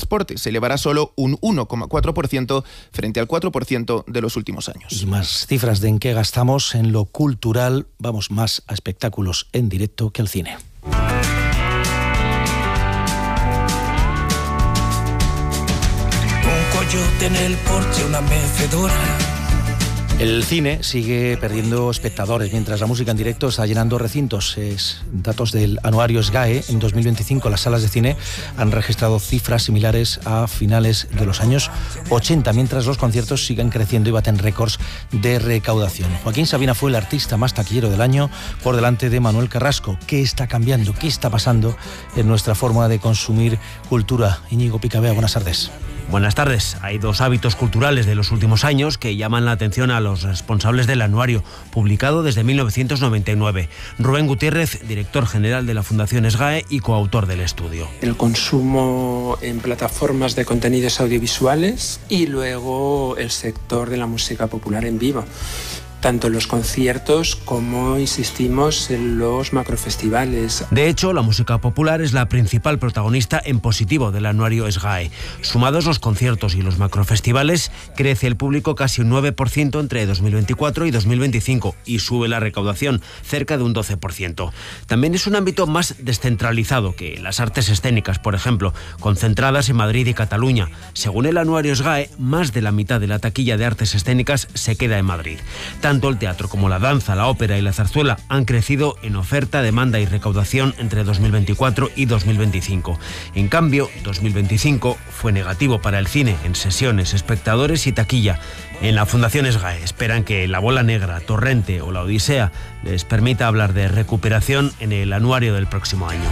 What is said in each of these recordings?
transporte. Se elevará solo un 1,4% frente al 4% de los últimos años. Y más cifras de en qué gastamos en lo cultural. Vamos más a espectáculos en directo que al cine. Un coyote en el porche, una mecedora. El cine sigue perdiendo espectadores, mientras la música en directo está llenando recintos. Datos del anuario SGAE, en 2025 las salas de cine han registrado cifras similares a finales de los años 80, mientras los conciertos siguen creciendo y baten récords de recaudación. Joaquín Sabina fue el artista más taquillero del año, por delante de Manuel Carrasco. ¿Qué está cambiando? ¿Qué está pasando en nuestra forma de consumir cultura? Íñigo Picabea, buenas tardes. Buenas tardes. Hay dos hábitos culturales de los últimos años que llaman la atención a los responsables del anuario, publicado desde 1999. Rubén Gutiérrez, director general de la Fundación SGAE y coautor del estudio. El consumo en plataformas de contenidos audiovisuales y luego el sector de la música popular en vivo. Tanto en los conciertos como, insistimos, en los macrofestivales. De hecho, la música popular es la principal protagonista en positivo del anuario SGAE. Sumados los conciertos y los macrofestivales, crece el público casi un 9% entre 2024 y 2025 y sube la recaudación cerca de un 12%. También es un ámbito más descentralizado que las artes escénicas, por ejemplo, concentradas en Madrid y Cataluña. Según el anuario SGAE, más de la mitad de la taquilla de artes escénicas se queda en Madrid. Tanto el teatro como la danza, la ópera y la zarzuela han crecido en oferta, demanda y recaudación entre 2024 y 2025. En cambio, 2025 fue negativo para el cine en sesiones, espectadores y taquilla. En la Fundación SGAE esperan que La Bola Negra, Torrente o La Odisea les permita hablar de recuperación en el anuario del próximo año.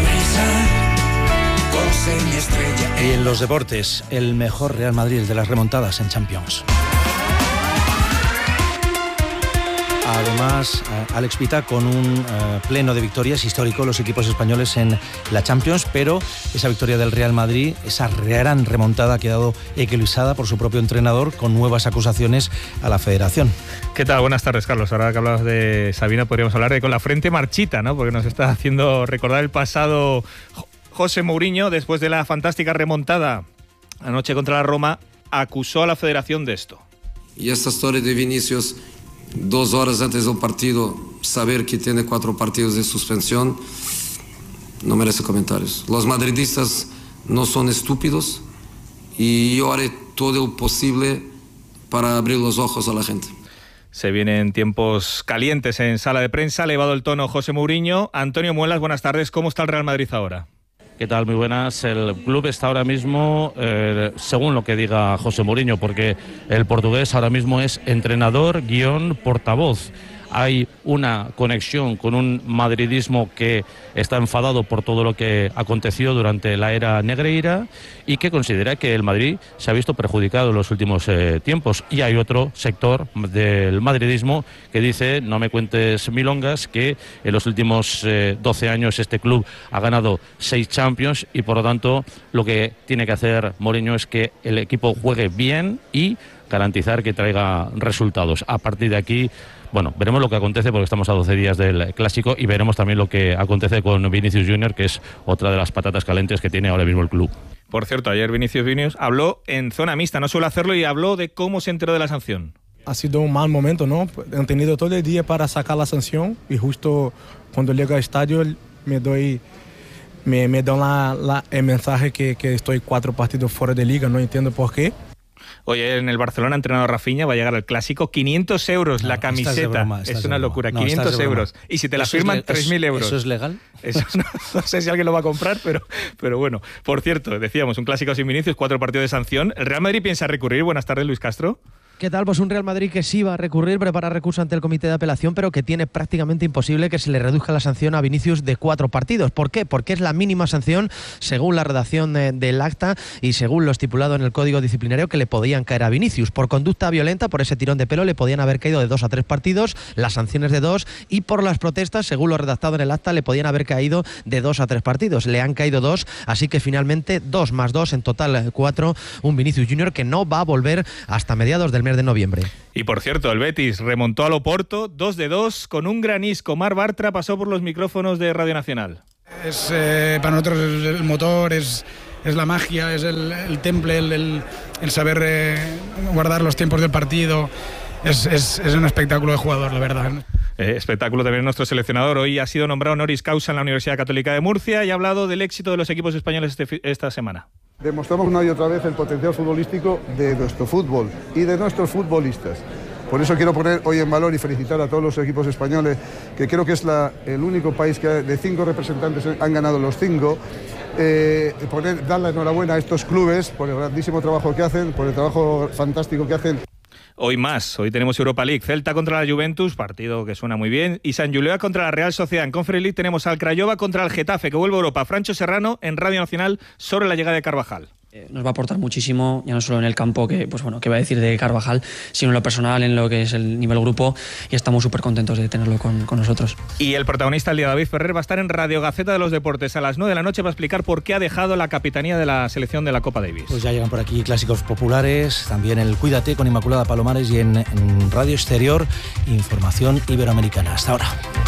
Y en los deportes, el mejor Real Madrid de las remontadas en Champions. Además, Alex Pita con un pleno de victorias histórico los equipos españoles en la Champions, pero esa victoria del Real Madrid, esa gran remontada, ha quedado eclipsada por su propio entrenador con nuevas acusaciones a la Federación. ¿Qué tal? Buenas tardes, Carlos. Ahora que hablabas de Sabina, podríamos hablar de con la frente marchita, ¿no? Porque nos está haciendo recordar el pasado. José Mourinho, después de la fantástica remontada anoche contra la Roma, acusó a la Federación de esto. Y esta historia de Vinicius, 2 horas antes del partido, saber que tiene 4 partidos de suspensión, no merece comentarios. Los madridistas no son estúpidos y yo haré todo lo posible para abrir los ojos a la gente. Se vienen tiempos calientes en sala de prensa, ha elevado el tono José Mourinho. Antonio Muelas, buenas tardes. ¿Cómo está el Real Madrid ahora? ¿Qué tal? Muy buenas. El club está ahora mismo, según lo que diga José Mourinho, porque el portugués ahora mismo es entrenador _ portavoz. Hay una conexión con un madridismo que está enfadado por todo lo que aconteció durante la era Negreira y que considera que el Madrid se ha visto perjudicado en los últimos tiempos. Y hay otro sector del madridismo que dice, no me cuentes milongas, que en los últimos 12 años este club ha ganado 6 Champions y por lo tanto lo que tiene que hacer Mourinho es que el equipo juegue bien y garantizar que traiga resultados. A partir de aquí, bueno, veremos lo que acontece porque estamos a 12 días del Clásico y veremos también lo que acontece con Vinicius Junior, que es otra de las patatas calientes que tiene ahora mismo el club. Por cierto, ayer Vinicius Junior habló en zona mixta, no suele hacerlo, y habló de cómo se enteró de la sanción. Ha sido un mal momento, ¿no? Han tenido todo el día para sacar la sanción y justo cuando llego al estadio me dan el mensaje que estoy 4 partidos fuera de liga, no entiendo por qué. Oye, en el Barcelona ha entrenado a Rafinha, va a llegar al Clásico, 500 euros la camiseta. Es una locura, 500 euros. Y si te la firman, 3.000 euros. ¿Eso es legal? Eso no sé si alguien lo va a comprar, pero bueno. Por cierto, decíamos, un Clásico sin Vinicius, 4 partidos de sanción. ¿El Real Madrid piensa recurrir? Buenas tardes, Luis Castro. ¿Qué tal? Pues un Real Madrid que sí va a recurrir, prepara recurso ante el comité de apelación, pero que tiene prácticamente imposible que se le reduzca la sanción a Vinicius de 4 partidos. ¿Por qué? Porque es la mínima sanción según la redacción del acta y según lo estipulado en el código disciplinario que le podían caer a Vinicius. Por conducta violenta, por ese tirón de pelo, le podían haber caído de 2 a 3 partidos, las sanciones de 2, y por las protestas, según lo redactado en el acta, le podían haber caído de 2 a 3 partidos. Le han caído 2, así que finalmente 2 más 2, en total 4, un Vinicius Junior que no va a volver hasta mediados del mes de noviembre. Y por cierto, el Betis remontó al Oporto 2-2 con un gran isco. Mar Bartra pasó por los micrófonos de Radio Nacional. Para nosotros el motor es es la magia, es el temple, el saber guardar los tiempos del partido. Es un espectáculo de jugador, la verdad. Espectáculo también nuestro seleccionador. Hoy ha sido nombrado honoris causa en la Universidad Católica de Murcia y ha hablado del éxito de los equipos españoles esta semana. Demostramos una y otra vez el potencial futbolístico de nuestro fútbol y de nuestros futbolistas. Por eso quiero poner hoy en valor y felicitar a todos los equipos españoles, que creo que es el único país que de 5 representantes han ganado los 5. Dar la enhorabuena a estos clubes por el grandísimo trabajo que hacen, por el trabajo fantástico que hacen. Hoy tenemos Europa League, Celta contra la Juventus, partido que suena muy bien, y San Julián contra la Real Sociedad. En Conference League tenemos al Craiova contra el Getafe, que vuelve a Europa. Francho Serrano en Radio Nacional sobre la llegada de Carvajal. Nos va a aportar muchísimo, ya no solo en el campo, que va a decir de Carvajal, sino en lo personal, en lo que es el nivel grupo, y estamos súper contentos de tenerlo con nosotros. Y el protagonista del día, David Ferrer, va a estar en Radio Gaceta de los Deportes a las 9 de la noche para explicar por qué ha dejado la capitanía de la selección de la Copa Davis. Pues ya llegan por aquí clásicos populares, también el Cuídate con Inmaculada Palomares, y en Radio Exterior, información iberoamericana. Hasta ahora.